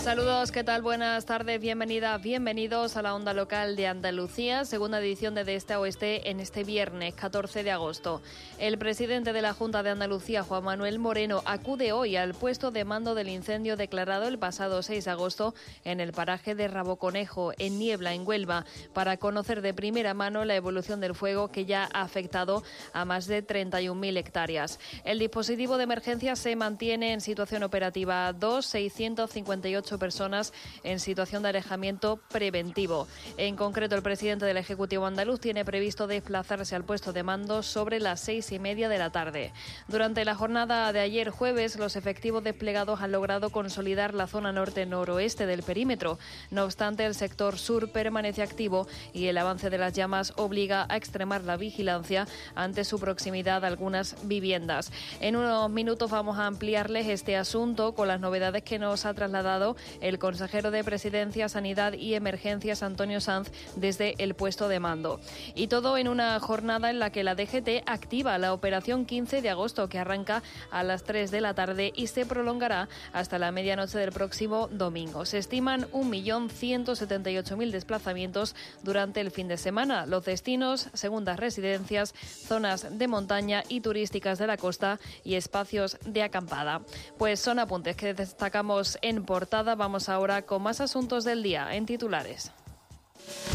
Saludos, ¿qué tal? Buenas tardes, bienvenidos a la Onda Local de Andalucía, segunda edición de Este a Oeste en este viernes 14 de agosto. El presidente de la Junta de Andalucía, Juan Manuel Moreno, acude hoy al puesto de mando del incendio declarado el pasado 6 de agosto en el paraje de Raboconejo, en Niebla, en Huelva, para conocer de primera mano la evolución del fuego que ya ha afectado a más de 31.000 hectáreas. El dispositivo de emergencia se mantiene en situación operativa 658 personas en situación de alejamiento preventivo. En concreto, el presidente del Ejecutivo andaluz tiene previsto desplazarse al puesto de mando sobre las 6:30 de la tarde. Durante la jornada de ayer jueves, los efectivos desplegados han logrado consolidar la zona norte-noroeste del perímetro. No obstante, el sector sur permanece activo y el avance de las llamas obliga a extremar la vigilancia ante su proximidad a algunas viviendas. En unos minutos vamos a ampliarles este asunto con las novedades que nos ha trasladado el consejero de Presidencia, Sanidad y Emergencias, Antonio Sanz, desde el puesto de mando. Y todo en una jornada en la que la DGT activa la operación 15 de agosto, que arranca a las 3 de la tarde y se prolongará hasta la medianoche del próximo domingo. Se estiman 1.178.000 desplazamientos durante el fin de semana. Los destinos: segundas residencias, zonas de montaña y turísticas de la costa y espacios de acampada. Pues son apuntes que destacamos en portada. Vamos ahora con más asuntos del día en titulares.